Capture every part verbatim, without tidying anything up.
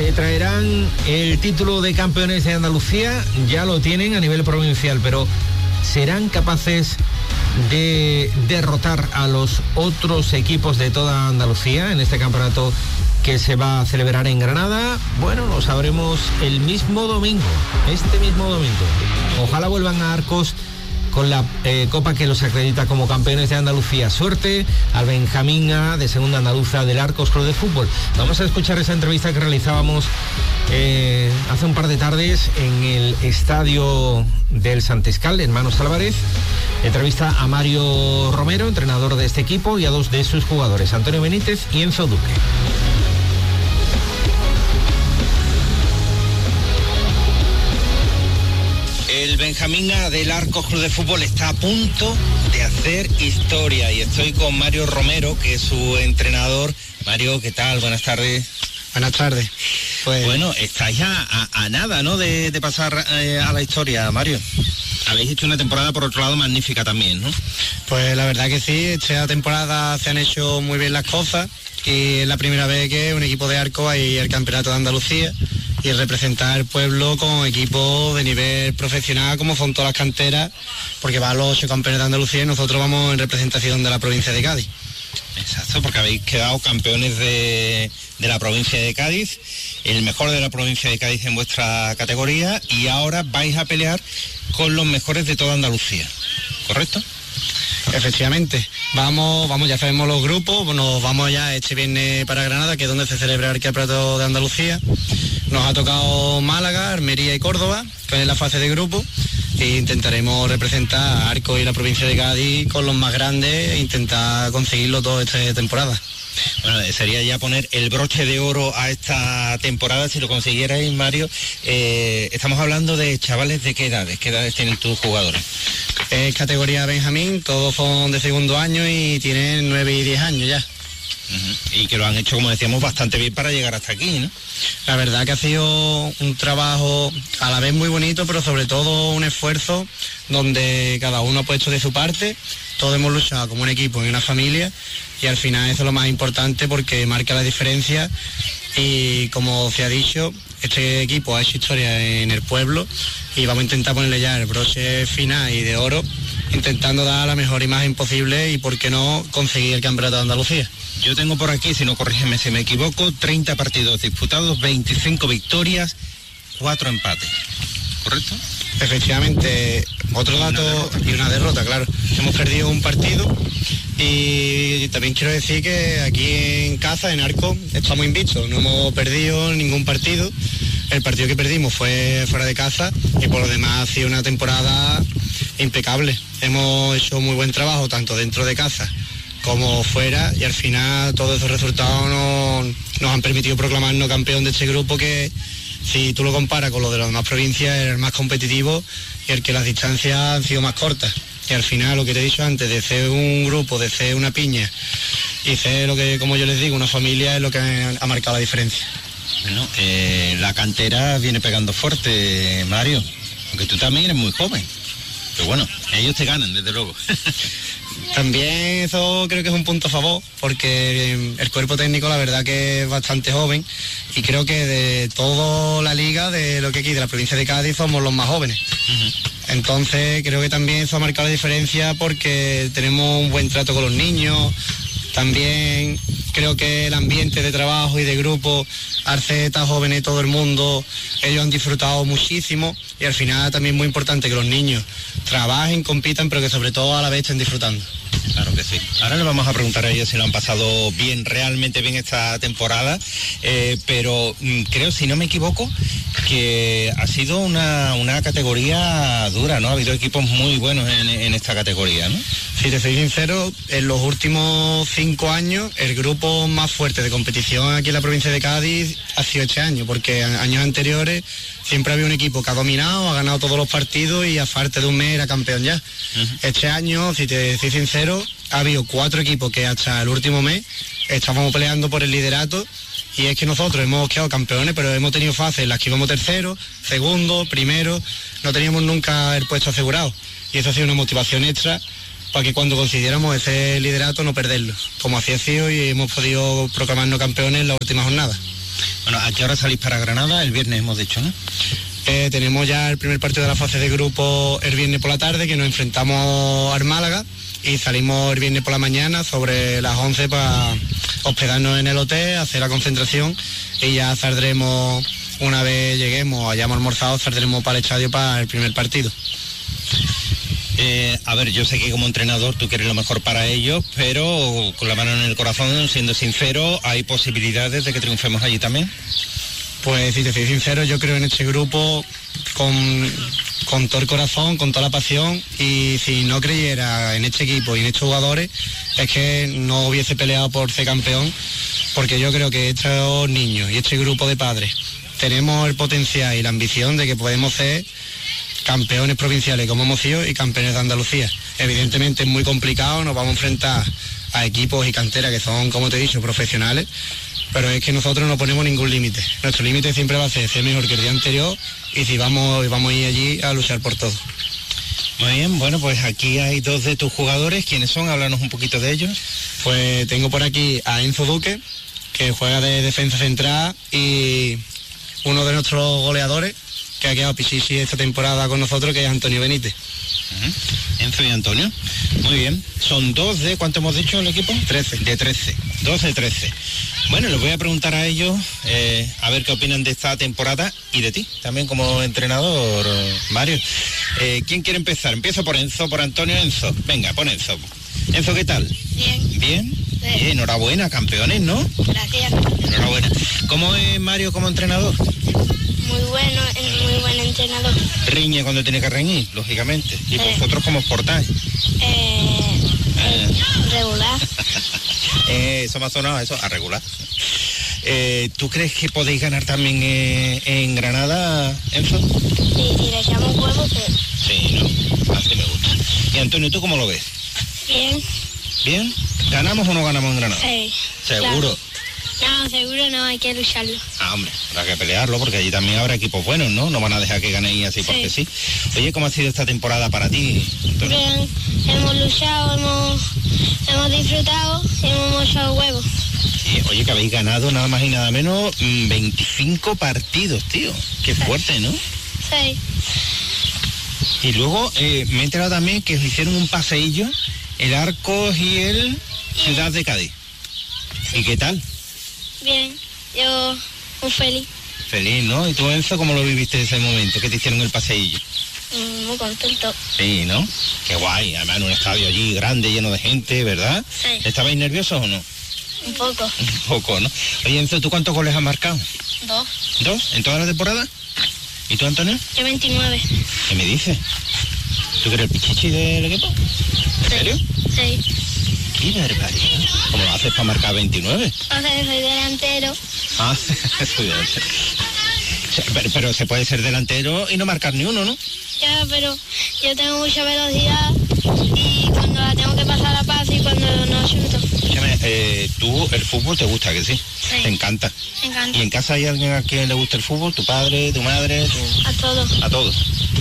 se traerán el título de campeones de Andalucía, ya lo tienen a nivel provincial, pero ¿serán capaces de derrotar a los otros equipos de toda Andalucía en este campeonato que se va a celebrar en Granada? Bueno, lo sabremos el mismo domingo, este mismo domingo. Ojalá vuelvan a Arcos con la eh, copa que los acredita como campeones de Andalucía. Suerte al Benjamín A de segunda andaluza del Arcos Club de Fútbol. Vamos a escuchar esa entrevista que realizábamos eh, hace un par de tardes en el estadio del Santescal, Hermanos Álvarez. Entrevista a Mario Romero, entrenador de este equipo, y a dos de sus jugadores, Antonio Benítez y Enzo Duque. El Benjamín A del Arcos Club de Fútbol está a punto de hacer historia y estoy con Mario Romero, que es su entrenador. Mario, ¿qué tal? Buenas tardes. Buenas tardes. Pues... Bueno, estáis a, a, a nada, ¿no?, de, de pasar eh, a la historia, Mario. Habéis hecho una temporada, por otro lado, magnífica también, ¿no? Pues la verdad que sí, esta temporada se han hecho muy bien las cosas y es la primera vez que un equipo de Arcos hay el campeonato de Andalucía y representar al pueblo con equipos de nivel profesional como son todas las canteras, porque van los ocho campeones de Andalucía y nosotros vamos en representación de la provincia de Cádiz. Exacto, porque habéis quedado campeones de, de la provincia de Cádiz, el mejor de la provincia de Cádiz en vuestra categoría, y ahora vais a pelear con los mejores de toda Andalucía, ¿correcto? Efectivamente, vamos, vamos, ya sabemos los grupos, nos vamos ya este viernes para Granada, que es donde se celebra el campeonato de Andalucía. Nos ha tocado Málaga, Almería y Córdoba, que es la fase de grupo, e intentaremos representar a Arcos y la provincia de Cádiz con los más grandes e intentar conseguirlo todo esta temporada. Bueno, sería ya poner el broche de oro a esta temporada si lo consiguierais, Mario. Eh, estamos hablando de chavales de qué edades, qué edades tienen tus jugadores. Es categoría Benjamín, todos son de segundo año y tienen nueve y diez años ya. Uh-huh. Y que lo han hecho, como decíamos, bastante bien para llegar hasta aquí, ¿no? La verdad que ha sido un trabajo a la vez muy bonito, pero sobre todo un esfuerzo donde cada uno ha puesto de su parte, todos hemos luchado como un equipo y una familia, y al final eso es lo más importante porque marca la diferencia. Y como se ha dicho, este equipo ha hecho historia en el pueblo y vamos a intentar ponerle ya el broche final y de oro, intentando dar la mejor imagen posible y, por qué no, conseguir el campeonato de Andalucía. Yo tengo por aquí, si no corrígeme si me equivoco, treinta partidos disputados, veinticinco victorias, cuatro empates, ¿correcto? Efectivamente, otro dato y una derrota, claro. Hemos perdido un partido y también quiero decir que aquí en casa, en Arcos, estamos invictos, no hemos perdido ningún partido. El partido que perdimos fue fuera de casa y por lo demás ha sido una temporada impecable. Hemos hecho muy buen trabajo tanto dentro de casa como fuera y al final todos esos resultados nos, nos han permitido proclamarnos campeón de este grupo, que si tú lo comparas con lo de las demás provincias es el más competitivo y el que las distancias han sido más cortas. Y al final, lo que te he dicho antes, de ser un grupo, de ser una piña y ser lo que, como yo les digo, una familia, es lo que ha marcado la diferencia. Bueno, eh, la cantera viene pegando fuerte, Mario, aunque tú también eres muy joven. Pero bueno, ellos te ganan, desde luego. También eso creo que es un punto a favor, porque el cuerpo técnico la verdad que es bastante joven y creo que de toda la liga, de lo que aquí, de la provincia de Cádiz, somos los más jóvenes. Uh-huh. Entonces creo que también eso ha marcado la diferencia porque tenemos un buen trato con los niños. También creo que el ambiente de trabajo y de grupo, arcetas, jóvenes, todo el mundo, ellos han disfrutado muchísimo y al final también es muy importante que los niños trabajen, compitan, pero que sobre todo a la vez estén disfrutando. Claro que sí. Ahora le vamos a preguntar a ellos si lo han pasado bien, realmente bien esta temporada, eh, pero mm, creo, si no me equivoco, que ha sido una, una categoría dura, ¿no? Ha habido equipos muy buenos en, en esta categoría, ¿no? Si te soy sincero, en los últimos cinco años, el grupo más fuerte de competición aquí en la provincia de Cádiz ha sido este año, porque años anteriores siempre había un equipo que ha dominado, ha ganado todos los partidos y a falta de un mes era campeón ya. Uh-huh. Este año, si te soy sincero, ha habido cuatro equipos que hasta el último mes estábamos peleando por el liderato, y es que nosotros hemos quedado campeones, pero hemos tenido fases en las que íbamos tercero, segundo, primero, no teníamos nunca el puesto asegurado, y eso ha sido una motivación extra para que cuando consiguiéramos ese liderato no perderlo, como así ha sido, y hemos podido proclamarnos campeones en la última jornada. Bueno, ¿a qué hora salís para Granada? El viernes hemos dicho, ¿no? Eh, tenemos ya el primer partido de la fase de grupo el viernes por la tarde, que nos enfrentamos al Málaga, y salimos el viernes por la mañana sobre las once para hospedarnos en el hotel, hacer la concentración, y ya saldremos, una vez lleguemos, hayamos almorzado, saldremos para el estadio para el primer partido. Eh, a ver, yo sé que como entrenador tú quieres lo mejor para ellos, pero con la mano en el corazón, siendo sincero, ¿hay posibilidades de que triunfemos allí también? Pues si te soy sincero, yo creo en este grupo con, con todo el corazón, con toda la pasión, y si no creyera en este equipo y en estos jugadores, es que no hubiese peleado por ser campeón, porque yo creo que estos niños y este grupo de padres tenemos el potencial y la ambición de que podemos ser campeones provinciales como hemos sido y campeones de Andalucía. Evidentemente es muy complicado, nos vamos a enfrentar a equipos y canteras que son, como te he dicho, profesionales, pero es que nosotros no ponemos ningún límite. Nuestro límite siempre va a ser ser mejor que el día anterior, y si vamos, vamos a ir allí a luchar por todo. Muy bien, bueno, pues aquí hay dos de tus jugadores. ¿Quiénes son? Háblanos un poquito de ellos. Pues tengo por aquí a Enzo Duque, que juega de defensa central, y uno de nuestros goleadores, que ha quedado pichichi esta temporada con nosotros, que es Antonio Benítez. Uh-huh. Enzo y Antonio. Muy bien. Son dos de, ¿cuánto hemos dicho el equipo? trece. De trece. dos de trece. Bueno, les voy a preguntar a ellos, eh, a ver qué opinan de esta temporada y de ti, también como entrenador, Mario. Eh, ¿Quién quiere empezar? Empiezo por Enzo, por Antonio. Enzo. Venga, pon Enzo. Enzo, ¿qué tal? Bien. ¿Bien? Sí. Bien, enhorabuena, campeones, ¿no? Gracias. Enhorabuena. ¿Cómo es Mario como entrenador? Muy bueno, es muy buen entrenador. Riñe cuando tiene que reñir, lógicamente. ¿Y Sí. vosotros cómo os portáis? Eh, Eh. Regular. eh, eso me ha sonado, eso, a regular. Eh, ¿Tú crees que podéis ganar también eh, en Granada, Enzo? Y si le echamos huevos, pues Sí, no, así me gusta. Y Antonio, ¿tú cómo lo ves? bien. ¿Bien? ¿Ganamos o no ganamos en Granada? Sí. ¿Seguro? Claro. No, seguro no, hay que lucharlo. Ah, hombre, habrá que pelearlo porque allí también habrá equipos buenos, ¿no? No van a dejar que ganéis así porque sí. Oye, ¿cómo ha sido esta temporada para ti, Antonio? Bien, hemos luchado, hemos, hemos disfrutado y hemos echado huevos. Sí, oye, que habéis ganado nada más y nada menos mm, veinticinco partidos, tío. Qué fuerte, ¿no? Sí. Y luego eh, me he enterado también que os hicieron un paseillo, el Arcos y el Ciudad de Cádiz. ¿Y qué tal? Bien, yo muy feliz, Feliz, ¿no? ¿Y tú, Enzo, cómo lo viviste ese momento que te hicieron el paseillo? mm, muy contento. Sí, ¿no? Qué guay, además en un estadio allí grande, lleno de gente, ¿verdad? Sí. ¿Estabais nerviosos o no? Un poco. Un poco, ¿no? Oye, Enzo, ¿tú cuántos goles has marcado? Dos. ¿Dos? ¿En toda la temporada? ¿Y tú, Antonio? Yo veintinueve. ¿Qué me dices? ¿Tú que eres el pichichi del equipo? ¿En serio? Sí. ¡Qué barbaridad! ¿Cómo lo haces para marcar veintinueve? O sea, soy delantero. Ah, soy delantero. Pero, pero se puede ser delantero y no marcar ni uno, ¿no? Ya, pero yo tengo mucha velocidad y cuando la tengo que pasar la paso y cuando no chuto. Escúchame, eh, tú el fútbol te gusta, ¿que sí? Sí. Te encanta. Me encanta. ¿Y en casa hay alguien a quien le gusta el fútbol? ¿Tu padre, tu madre? Tu... A todos. A todos.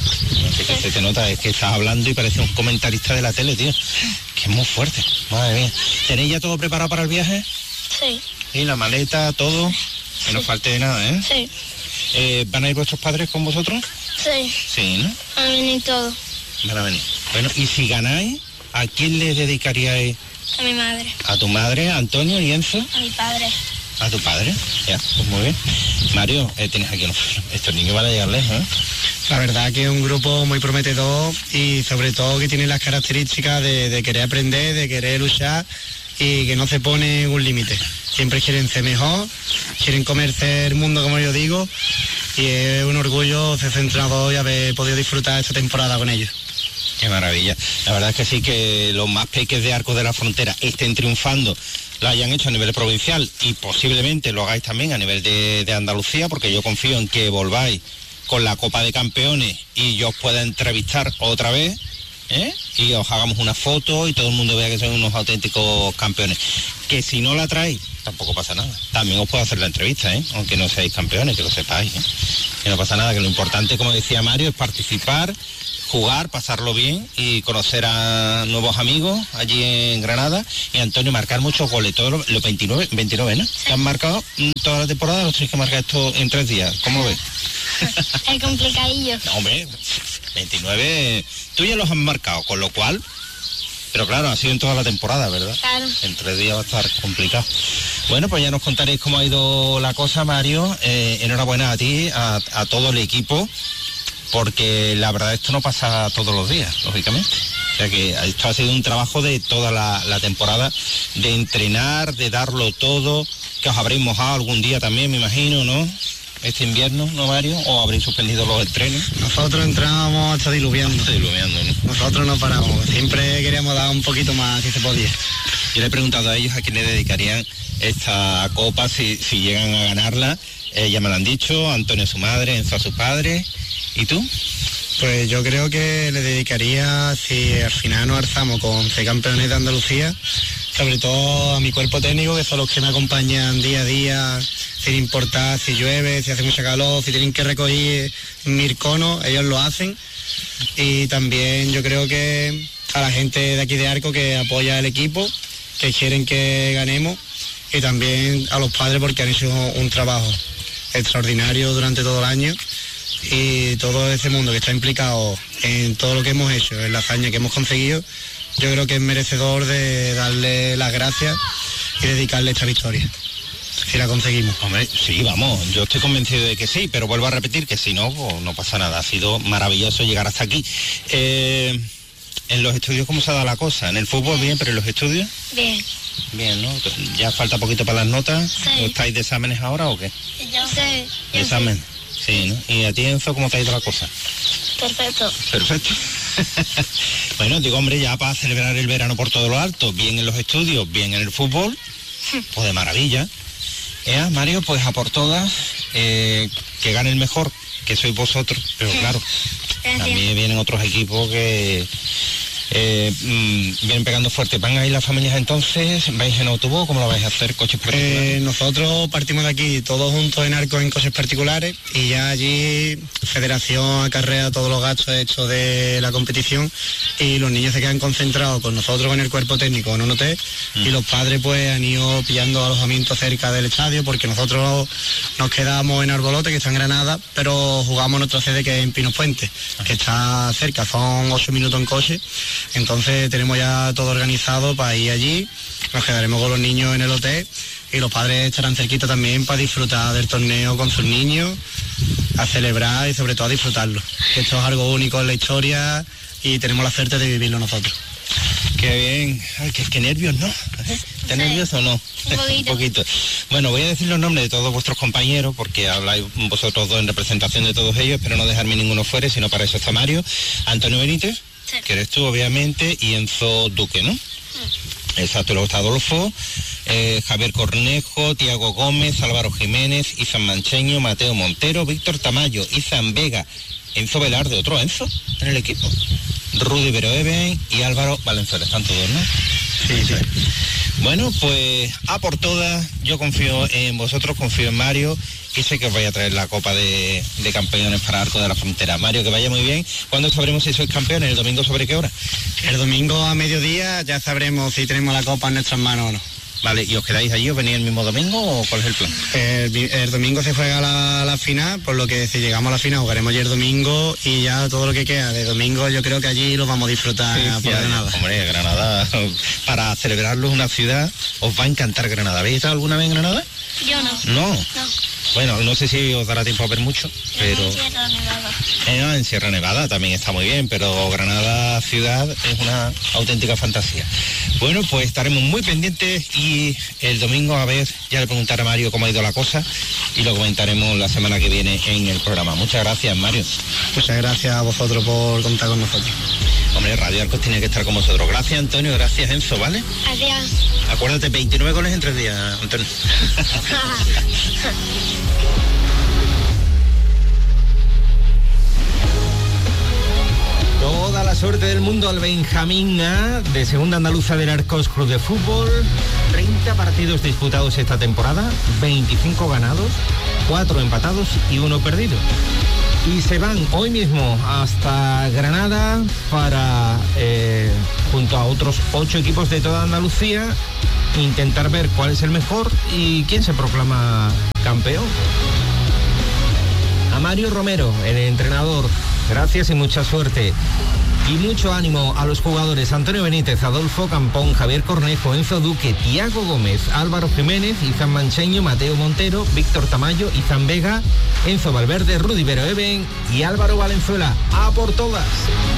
Es que se te nota, es que estás hablando y parece un comentarista de la tele, tío. Que es muy fuerte, madre mía. ¿Tenéis ya todo preparado para el viaje? Sí. ¿Y la maleta, todo? Que no Sí. falte de nada, ¿eh? Sí. Eh, ¿Van a ir vuestros padres con vosotros? Sí. Sí, ¿no? A venir todos. Van a venir. Bueno, y si ganáis, ¿a quién le dedicaríais? A mi madre. ¿A tu madre, Antonio y Enzo? A mi padre. ¿A tu padre? Ya, pues muy bien. Mario, eh, tienes aquí unos... Estos niños van a llegar lejos, ¿eh? La verdad que es un grupo muy prometedor, y sobre todo que tiene las características de, de querer aprender, de querer luchar, y que no se pone un límite. Siempre quieren ser mejor, quieren comerse el mundo, como yo digo, y es un orgullo ser entrenador y haber podido disfrutar esta temporada con ellos. Qué maravilla. La verdad es que sí, que los más peques de Arcos de la Frontera estén triunfando, lo hayan hecho a nivel provincial y posiblemente lo hagáis también a nivel de, de Andalucía, porque yo confío en que volváis con la Copa de Campeones y yo os pueda entrevistar otra vez, ¿eh? Y os hagamos una foto y todo el mundo vea que son unos auténticos campeones. Que si no la traéis, tampoco pasa nada. También os puedo hacer la entrevista, ¿eh? Aunque no seáis campeones, que lo sepáis, ¿eh? Que no pasa nada, que lo importante, como decía Mario, es participar, jugar, pasarlo bien y conocer a nuevos amigos allí en Granada. Y Antonio, marcar muchos goles, todos los, los veintinueve, veintinueve, ¿no? Sí. ¿Te han marcado toda la temporada? ¿Los tienes que marcar esto en tres días? ¿Cómo ves? Es complicadillo. No, hombre, veintinueve, tú ya los has marcado, con lo cual... Pero claro, ha sido en toda la temporada, ¿verdad? Claro. En tres días va a estar complicado. Bueno, pues ya nos contaréis cómo ha ido la cosa, Mario. Eh, enhorabuena a ti, a, a todo el equipo, porque la verdad esto no pasa todos los días, lógicamente. O sea que esto ha sido un trabajo de toda la, la temporada, de entrenar, de darlo todo, que os habréis mojado algún día también, me imagino, ¿no? Este invierno, ¿no, Mario? ¿O habréis suspendido los entrenos? Nosotros entrábamos hasta diluviando. Hasta diluviando, ¿no? Nosotros no paramos, siempre queríamos dar un poquito más si se podía. Yo le he preguntado a ellos a quién le dedicarían esta copa, si, si llegan a ganarla. Eh, ya me lo han dicho, Antonio a su madre, Enzo a su padre. ¿Y tú? Pues yo creo que le dedicaría, si al final nos alzamos con ser campeones de Andalucía, sobre todo a mi cuerpo técnico, que son los que me acompañan día a día, sin importar si llueve, si hace mucha calor, si tienen que recoger mil conos, ellos lo hacen. Y también yo creo que a la gente de aquí de Arco que apoya el equipo, que quieren que ganemos, y también a los padres porque han hecho un trabajo extraordinario durante todo el año, y todo ese mundo que está implicado en todo lo que hemos hecho, en la hazaña que hemos conseguido, yo creo que es merecedor de darle las gracias y dedicarle esta victoria, si la conseguimos. Hombre, sí, vamos, yo estoy convencido de que sí, pero vuelvo a repetir que si no, pues no pasa nada. Ha sido maravilloso llegar hasta aquí. Eh, en los estudios, ¿cómo se ha dado la cosa? En el fútbol bien, pero en los estudios... Bien. Bien, ¿no? ¿Ya falta poquito para las notas? Sí. ¿Estáis de exámenes ahora o qué? Yo sé. ¿De examen? Sí, ¿no? ¿Y a ti, Enzo, cómo te ha ido la cosa? Perfecto. Perfecto. Bueno, digo, hombre, ya para celebrar el verano por todo lo alto, bien en los estudios, bien en el fútbol, pues de maravilla. Eh, Mario, pues a por todas, eh, que gane el mejor, que sois vosotros, pero claro, Gracias. también vienen otros equipos que eh, mmm, vienen pegando fuerte. ¿Van a ir las familias entonces? ¿Vais en autobús? ¿Cómo lo vais a hacer? ¿Coches particulares? Eh, nosotros partimos de aquí todos juntos en Arco en coches particulares, y ya allí Federación acarrea todos los gastos hechos de la competición, y los niños se quedan concentrados con nosotros, con el cuerpo técnico en un hotel, mm. y los padres pues han ido pillando alojamiento cerca del estadio, porque nosotros nos quedamos en Arbolote, que está en Granada, pero jugamos nuestra sede, que es en Pinos Puente, ah. que está cerca, son ocho minutos en coche. Entonces tenemos ya todo organizado para ir allí, nos quedaremos con los niños en el hotel, y los padres estarán cerquita también para disfrutar del torneo con sus niños, a celebrar y sobre todo a disfrutarlo. Esto es algo único en la historia y tenemos la suerte de vivirlo nosotros. Qué bien. Ay, qué, qué nervios, ¿no? ¿Estás sí. nervioso o no? Un poquito. Un poquito. Bueno, voy a decir los nombres de todos vuestros compañeros, porque habláis vosotros dos en representación de todos ellos, espero no dejarme ninguno fuera, sino para eso está Mario. Antonio Benítez, sí. que eres tú, obviamente, y Enzo Duque, ¿no? Sí. Exacto, luego está Adolfo, eh, Javier Cornejo, Tiago Gómez, Álvaro Jiménez, Izan Mancheño, Mateo Montero, Víctor Tamayo, Izan Vega, Enzo Velarde, otro Enzo en el equipo, Rudy Veroeben y Álvaro Valenzuela, están todos, ¿no? Sí, sí. Bueno, pues a por todas, yo confío en vosotros, confío en Mario, y sé que os vais a traer la Copa de, de Campeones para Arco de la Frontera. Mario, que vaya muy bien. ¿Cuándo sabremos si sois campeones? ¿El domingo sobre qué hora? El domingo a mediodía ya sabremos si tenemos la Copa en nuestras manos o no. Vale, ¿y os quedáis allí? ¿Os venís el mismo domingo o cuál es el plan? El, el domingo se juega la, la final, por lo que si llegamos a la final jugaremos allí el domingo, y ya todo lo que queda de domingo yo creo que allí lo vamos a disfrutar sí, por ya, Granada. Hombre, Granada, para celebrarlo es una ciudad, os va a encantar Granada. ¿Habéis estado alguna vez en Granada? Yo no. ¿No? No. Bueno, no sé si os dará tiempo a ver mucho, pero... En Sierra Nevada. Eh, en Sierra Nevada también está muy bien, pero Granada ciudad es una auténtica fantasía. Bueno, pues estaremos muy pendientes, y el domingo a ver, ya le preguntaré a Mario cómo ha ido la cosa, y lo comentaremos la semana que viene en el programa. Muchas gracias, Mario. Muchas gracias a vosotros por contar con nosotros. Hombre, Radio Arcos tiene que estar con vosotros. Gracias, Antonio, gracias, Enzo, ¿vale? Adiós. Acuérdate, veintinueve goles en tres días, Antonio. Toda la suerte del mundo al Benjamín A de Segunda Andaluza del Arcos Club de Fútbol. treinta partidos disputados esta temporada, veinticinco ganados, cuatro empatados y uno perdido. Y se van hoy mismo hasta Granada para, eh, junto a otros ocho equipos de toda Andalucía, intentar ver cuál es el mejor y quién se proclama campeón. A Mario Romero, el entrenador, gracias y mucha suerte. Y mucho ánimo a los jugadores Antonio Benítez, Adolfo Campón, Javier Cornejo, Enzo Duque, Tiago Gómez, Álvaro Jiménez, Izan Mancheño, Mateo Montero, Víctor Tamayo, Izan Vega, Enzo Valverde, Rudy Vero Eben y Álvaro Valenzuela. ¡A por todas!